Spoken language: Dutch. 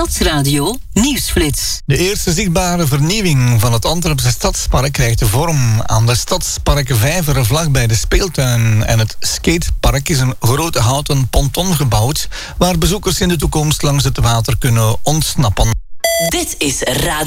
Stadsradio Nieuwsflits. De eerste zichtbare vernieuwing van het Antwerpse Stadspark krijgt de vorm. Aan de Stadsparkvijver vlakbij de speeltuin en het skatepark is een grote houten ponton gebouwd waar bezoekers in de toekomst langs het water kunnen ontsnappen. Dit is Radio